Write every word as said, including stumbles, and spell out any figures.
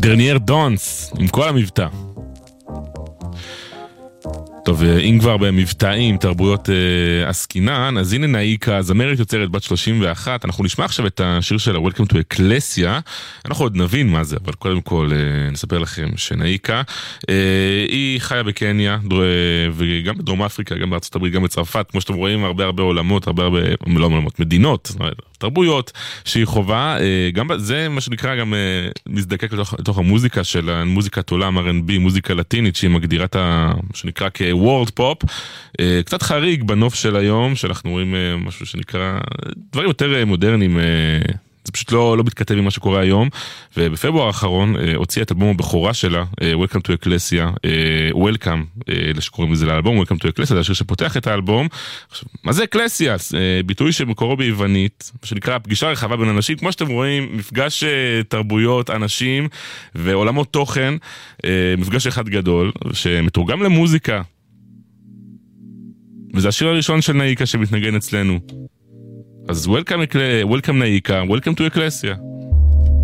דרניאר דונס, עם כל המבטא. טוב, אם כבר במבטאים, תרבויות אה, עסקינן, אז הנה נאיקה, זמרת יוצרת בת שלושים ואחת, אנחנו נשמע עכשיו את השיר שלה, Welcome to Ecclesia, אנחנו עוד נבין מה זה, אבל קודם כל אה, נספר לכם שנאיקה, אה, היא חיה בקניה, דר... וגם בדרום אפריקה, גם בארצות הברית, גם בצרפת, כמו שאתם רואים, הרבה הרבה עולמות, הרבה הרבה, לא עולמות, מדינות, תרבויות שהיא חובה, אה, גם זה מה שנקרא גם אה, מזדקק לתוך, לתוך המוזיקה של המוזיקת עולם אר אנד בי, מוזיקה לטינית, שהיא מגדירה את ה... שנקרא כ... וורד פופ, קצת חריג בנוף של היום, שאנחנו רואים משהו שנקרא, דברים יותר מודרניים, זה פשוט לא, לא מתכתב עם מה שקורה היום, ובפברואר האחרון הוציאה את אלבום הבכורה שלה, Welcome to Ecclesia, Welcome, שקוראים לזה לאלבום, Welcome to Ecclesia, זה השיר שפותח את האלבום. עכשיו, מה זה Ecclesia? ביטוי שמקורו ביוונית, שנקרא פגישה רחבה בין אנשים, כמו שאתם רואים, מפגש תרבויות, אנשים ועולמות תוכן, מפגש אחד גדול, שמתורגם למוזיקה, וזה השיר הראשון של נאיקה שמתנגן אצלנו. אז Welcome, Welcome נאיקה, Welcome to Ecclesia.